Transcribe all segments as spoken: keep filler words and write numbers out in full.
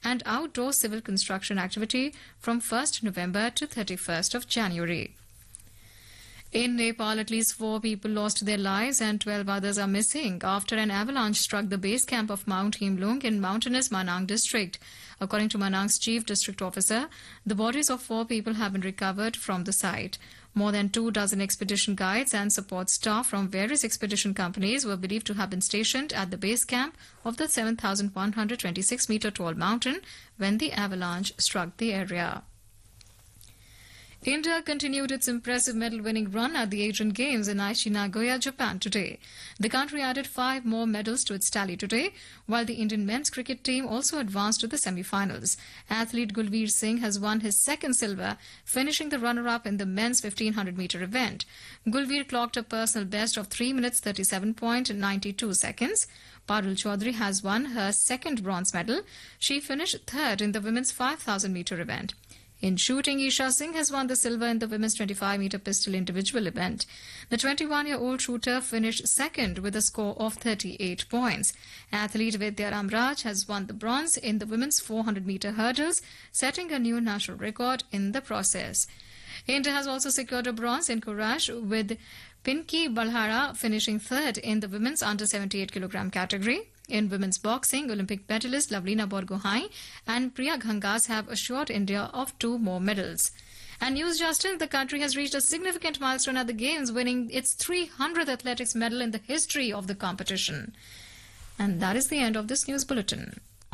and outdoor civil construction activity from first November to thirty-first of January. In Nepal, at least four people lost their lives and twelve others are missing after an avalanche struck the base camp of Mount Himlung in mountainous Manang district. According to Manang's chief district officer, the bodies of four people have been recovered from the site. More than two dozen expedition guides and support staff from various expedition companies were believed to have been stationed at the base camp of the seven thousand one hundred twenty-six meter tall mountain when the avalanche struck the area. India continued its impressive medal-winning run at the Asian Games in Aichi, Nagoya, Japan today. The country added five more medals to its tally today, while the Indian men's cricket team also advanced to the semi-finals. Athlete Gulveer Singh has won his second silver, finishing the runner-up in the men's fifteen hundred meter event. Gulveer clocked a personal best of three minutes thirty-seven point nine two seconds. Parul Chaudhary has won her second bronze medal. She finished third in the women's five thousand meter event. In shooting, Isha Singh has won the silver in the women's twenty-five meter pistol individual event. The twenty-one-year-old shooter finished second with a score of thirty-eight points. Athlete Vidya Ramraj has won the bronze in the women's four hundred meter hurdles, setting a new national record in the process. India has also secured a bronze in Courage, with Pinky Balhara finishing third in the women's under seventy-eight kilogram category. In women's boxing, Olympic medalist Lavlina Borgohain and Priya Ghangas have assured India of two more medals. And news just in, the country has reached a significant milestone at the Games, winning its three hundredth athletics medal in the history of the competition. And that is the end of this news bulletin.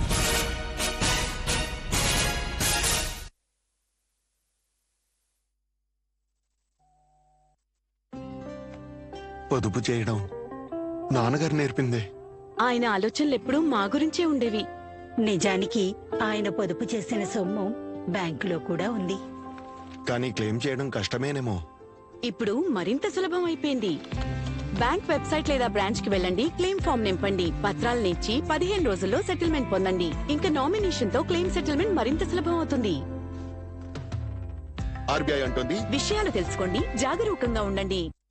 పొదుపు చేయడం నాన్నగారు నేర్పిందే. ఆయన ఆలోచనలు ఎప్పుడూ మా గురించే ఉండేవి. నిజానికి ఆయన పొదుపు చేసిన సొమ్ము బ్యాంకులో కూడా ఉంది. కానీ క్లెయిమ్ చేయడం కష్టమేనేమో. ఇప్పుడు మరింత సులభం అయిపోయింది. బ్యాంక్ వెబ్సైట్ లేదా బ్రాంచ్ కి వెళ్ళండి, క్లెయిమ్ ఫామ్ నింపండి, పత్రాలను ఇచ్చి పదిహేను రోజుల్లో సెటిల్మెంట్ పొందండి. ఇంకా నామినేషన్ తో క్లెయిమ్ సెటిల్మెంట్ మరింత సులభం అవుతుంది. ఆర్బీఐ అంటుంది, విషయాలు తెలుసుకోండి, జాగరూకంగా ఉండండి.